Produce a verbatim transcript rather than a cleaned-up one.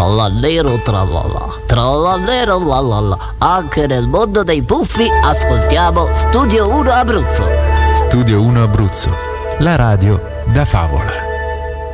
Trallallero trallallà, trallallero lallallà. Anche nel mondo dei puffi ascoltiamo Studio uno Abruzzo. Studio uno Abruzzo, la radio da favola.